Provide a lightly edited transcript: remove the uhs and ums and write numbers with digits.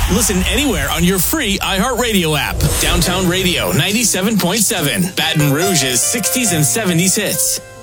Listen anywhere on your free iHeartRadio app. Downtown Radio 97.7. Baton Rouge's 60s and 70s hits.